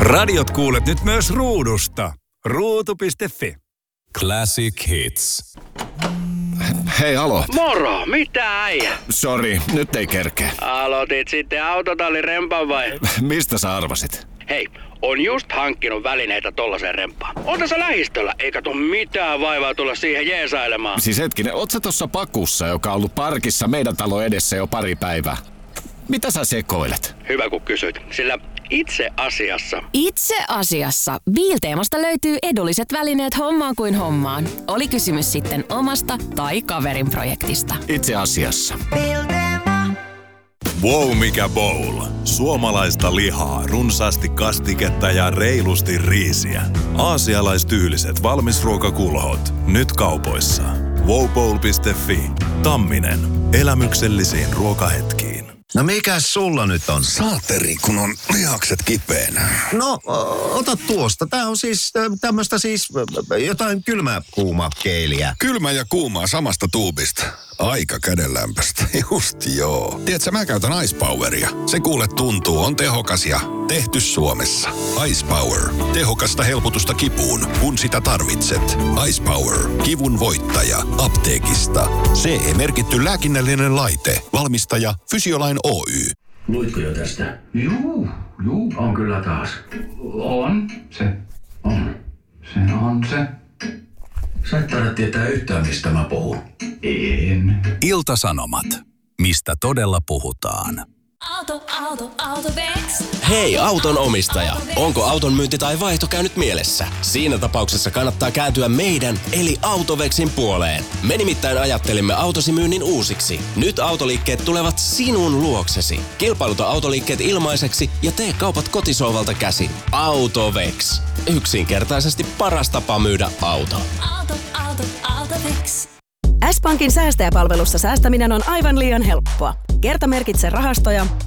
Radiot kuulet nyt myös ruudusta. Ruutu.fi. Classic Hits. Hei, alo. Moro, mitä äijä? Sori, nyt ei kerkeä. Aloitit sitten autotallin rempan vai? Mistä sä arvasit? Hei, on just hankkinut välineitä tollaseen rempaan. On tässä lähistöllä, eikä tuu mitään vaivaa tulla siihen jeesailemaan. Siis hetkinen, oot sä tossa pakussa, joka on ollut parkissa meidän talon edessä jo pari päivää? Mitä sä sekoilet? Hyvä kun kysyit, sillä itse asiassa Biilteemasta löytyy edulliset välineet hommaan kuin hommaan. Oli kysymys sitten omasta tai kaverin projektista. Itse asiassa. Wow, mikä bowl. Suomalaista lihaa, runsaasti kastiketta ja reilusti riisiä. Aasialaistyyliset valmisruokakulhot. Nyt kaupoissa. wowbowl.fi. Tamminen. Elämyksellisiin ruokahetkiin. No mikäs sulla nyt on? Saatteri, kun on lihakset kipeänä. No, ota tuosta. Tää on siis tämmöstä jotain kylmää kuuma keiliä. Kylmä ja kuumaa samasta tuubista. Aika kädenlämpöstä. Just joo. Tiedätkö, mä käytän Ice Poweria. Se kuule tuntuu, on tehokas ja tehty Suomessa. Ice Power. Tehokasta helpotusta kipuun, kun sitä tarvitset. Ice Power. Kivun voittaja. Apteekista. CE-merkitty lääkinnällinen laite. Valmistaja Fysiolain Oy. Luitko jo tästä? Juu, on kyllä taas. On. Se. Sä et taida tietää yhtään, mistä mä puhun. En. Ilta-Sanomat. Mistä todella puhutaan. AutoVex. Hei auton omistaja, onko auton myynti tai vaihto käynyt mielessä? Siinä tapauksessa kannattaa kääntyä meidän eli AutoVexin puoleen. Me nimittäin ajattelimme autosi myynnin uusiksi. Nyt autoliikkeet tulevat sinun luoksesi. Kilpailuta autoliikkeet ilmaiseksi ja tee kaupat kotisohvalta käsin. AutoVex. Yksinkertaisesti paras tapa myydä auto. AutoVex. S-Pankin säästäjäpalvelussa säästäminen on aivan liian helppoa. Kertamerkitse rahastoja,